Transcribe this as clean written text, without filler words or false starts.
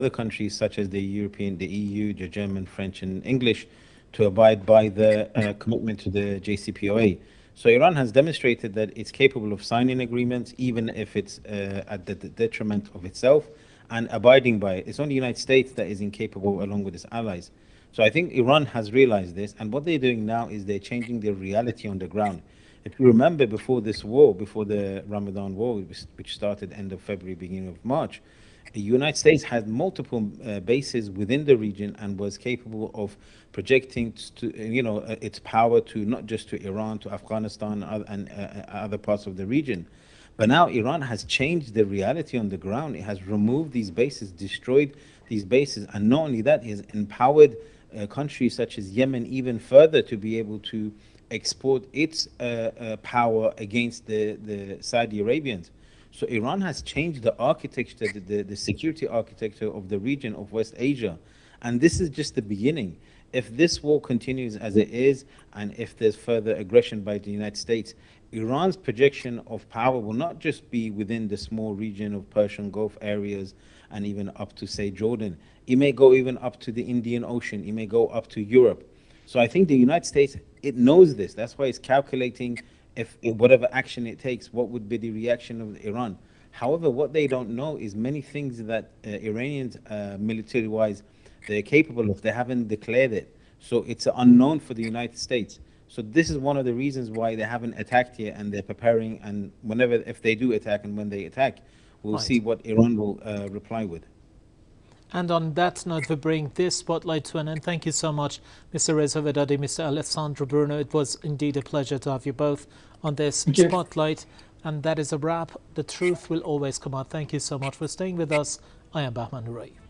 other countries such as the EU, the German, French, and English to abide by the commitment to the JCPOA. So Iran has demonstrated that it's capable of signing agreements, even if it's at the detriment of itself, and abiding by it. It's only the United States that is incapable, along with its allies. So I think Iran has realized this, and what they're doing now is they're changing their reality on the ground. If you remember, before this war, before the Ramadan war, which started end of February, beginning of March, the United States had multiple bases within the region and was capable of projecting its power to not just to Iran, to Afghanistan, and other parts of the region. But now Iran has changed the reality on the ground. It has removed these bases, destroyed these bases, and not only that, it has empowered countries such as Yemen even further to be able to export its power against the Saudi Arabians. So Iran has changed the architecture, the security architecture of the region of West Asia. And this is just the beginning. If this war continues as it is, and if there's further aggression by the United States, Iran's projection of power will not just be within the small region of Persian Gulf areas and even up to, say, Jordan. It may go even up to the Indian Ocean. It may go up to Europe. So I think the United States, it knows this. That's why it's calculating if whatever action it takes, what would be the reaction of Iran. However, what they don't know is many things that Iranians, military-wise, they're capable of. They haven't declared it. So it's unknown for the United States. So this is one of the reasons why they haven't attacked yet, and they're preparing. And whenever, if they do attack and when they attack, we'll see Right. what Iran will reply with. And on that note, we bring this spotlight to an end. Thank you so much, Mr. Reza Vedadi, Mr. Alessandro Bruno. It was indeed a pleasure to have you both on this Thank you. spotlight. And that is a wrap. The truth will always come out. Thank you so much for staying with us. I am Bahman Ray.